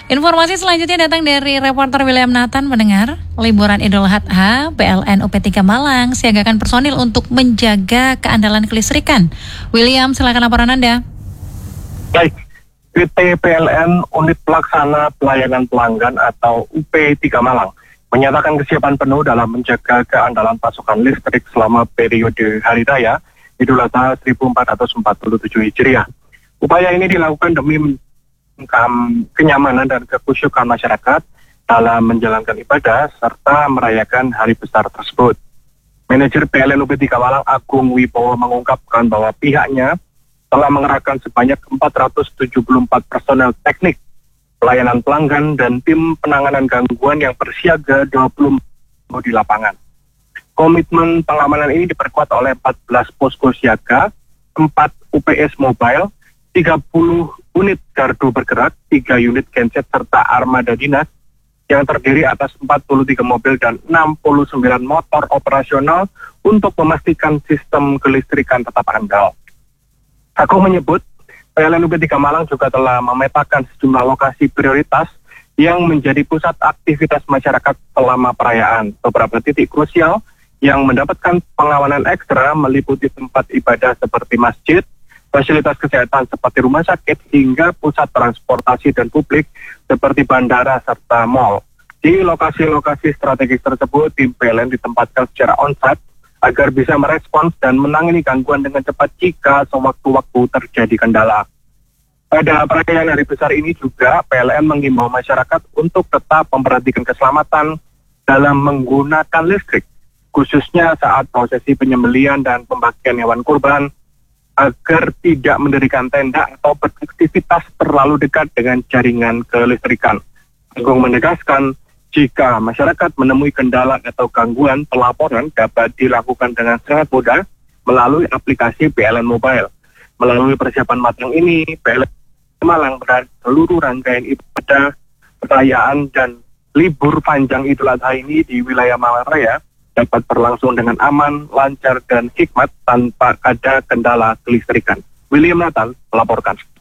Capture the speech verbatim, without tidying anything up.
Informasi selanjutnya datang dari reporter William Nathan. Mendengar, liburan Idul Adha, P L N U P tiga Malang siagakan personil untuk menjaga keandalan kelistrikan. William, silakan laporan Anda. Baik, P T P L N Unit Pelaksana Pelayanan Pelanggan atau U P tiga Malang menyatakan kesiapan penuh dalam menjaga keandalan pasokan listrik selama periode Hari Raya Idul Adha seribu empat ratus empat puluh tujuh Hijriah. Upaya ini dilakukan demi kenyamanan dan kekhusyukan masyarakat dalam menjalankan ibadah serta merayakan hari besar tersebut. Manajer P L N U P tiga Malang Agung Wibowo mengungkapkan bahwa pihaknya telah mengerahkan sebanyak empat ratus tujuh puluh empat personel teknik, pelayanan pelanggan, dan tim penanganan gangguan yang bersiaga dua puluh di lapangan. Komitmen pengamanan ini diperkuat oleh empat belas posko siaga, empat U P S mobile, tiga puluh unit gardu bergerak, tiga unit genset, serta armada dinas yang terdiri atas empat puluh tiga mobil dan enam puluh sembilan motor operasional untuk memastikan sistem kelistrikan tetap andal. Agung menyebut, P L N U P tiga Malang juga telah memetakan sejumlah lokasi prioritas yang menjadi pusat aktivitas masyarakat selama perayaan. Beberapa titik krusial yang mendapatkan pengawalan ekstra meliputi tempat ibadah seperti masjid, fasilitas kesehatan seperti rumah sakit, hingga pusat transportasi dan publik seperti bandara serta mal. Di lokasi-lokasi strategis tersebut, tim P L N ditempatkan secara on-site agar bisa merespons dan menangani gangguan dengan cepat jika sewaktu-waktu terjadi kendala. Pada perayaan hari besar ini juga, P L N mengimbau masyarakat untuk tetap memperhatikan keselamatan dalam menggunakan listrik, khususnya saat prosesi penyembelihan dan pembagian hewan kurban, agar tidak mendirikan tenda atau beraktivitas terlalu dekat dengan jaringan kelistrikan. Agung menegaskan, jika masyarakat menemui kendala atau gangguan, pelaporan dapat dilakukan dengan sangat mudah melalui aplikasi P L N Mobile. Melalui persiapan matang ini, P L N Malang berharap seluruh rangkaian ibadah, perayaan, dan libur panjang Idul Adha ini di wilayah Malang Raya dapat berlangsung dengan aman, lancar, dan hikmat tanpa ada kendala kelistrikan. William Nathan melaporkan.